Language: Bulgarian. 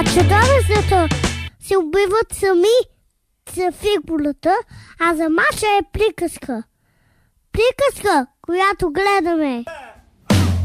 чудовищата се убиват сами за фигурата, а за мача е приказка. Приказка, която гледаме.